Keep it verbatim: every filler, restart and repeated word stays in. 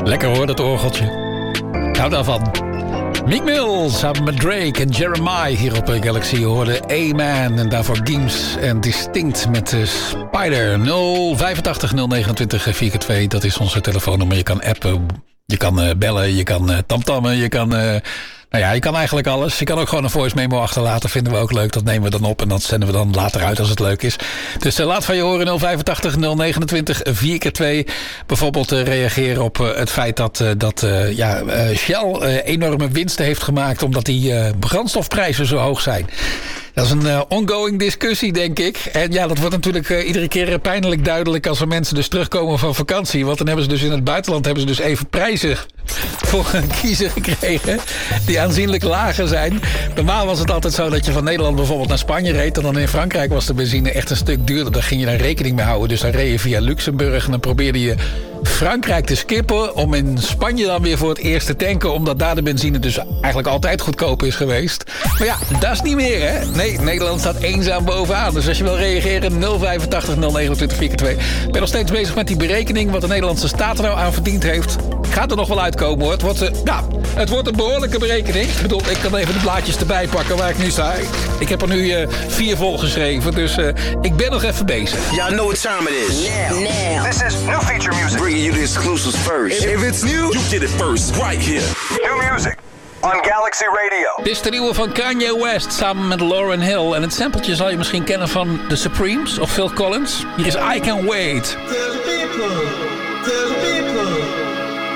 Lekker hoor, dat orgeltje. Ik hou daarvan. Meek Mill samen met Drake en Jeremiah hier op Galaxy. Je hoorde A-Man en daarvoor Gims en Distinct met uh, Spider. nul vijf acht nul negen twee vier keer twee, dat is onze telefoonnummer. Je kan appen, je kan uh, bellen, je kan uh, tamtammen, je kan... Uh, Nou ja, je kan eigenlijk alles. Je kan ook gewoon een voice memo achterlaten. Vinden we ook leuk. Dat nemen we dan op en dat zenden we dan later uit als het leuk is. Dus uh, laat van je horen nul vijf acht nul negen twee vier keer twee. Bijvoorbeeld uh, reageren op uh, het feit dat, uh, dat uh, ja, uh, Shell uh, enorme winsten heeft gemaakt omdat die uh, brandstofprijzen zo hoog zijn. Dat is een uh, ongoing discussie, denk ik. En ja, dat wordt natuurlijk uh, iedere keer pijnlijk duidelijk als er mensen dus terugkomen van vakantie. Want dan hebben ze dus in het buitenland hebben ze dus even prijzen voor een kiezer gekregen die aanzienlijk lager zijn. Normaal was het altijd zo dat je van Nederland bijvoorbeeld naar Spanje reed. En dan in Frankrijk was de benzine echt een stuk duurder. Daar ging je daar rekening mee houden. Dus dan reed je via Luxemburg en dan probeerde je Frankrijk te skippen om in Spanje dan weer voor het eerst te tanken. Omdat daar de benzine dus eigenlijk altijd goedkoper is geweest. Maar ja, dat is niet meer, hè? Nee, Nederland staat eenzaam bovenaan. Dus als je wil reageren, nul vijf acht nul negen twee vier keer twee. Ik ben nog steeds bezig met die berekening wat de Nederlandse staat er nou aan verdiend heeft. Gaat er nog wel uitkomen, hoor. Het wordt, uh, nou, het wordt een behoorlijke berekening. Ik bedoel, ik kan even de blaadjes erbij pakken waar ik nu sta. Ik heb er nu uh, vier volgeschreven, dus uh, ik ben nog even bezig. Y'all know what time it is. Now. Now. This is new feature music. Bringing you the exclusives first. If it's new, you get it first, right here. New music on Galaxy Radio. Dit is de nieuwe van Kanye West samen met Lauryn Hill. En het sampletje zal je misschien kennen van The Supremes of Phil Collins. Hier is I Can Wait. Tell people, tell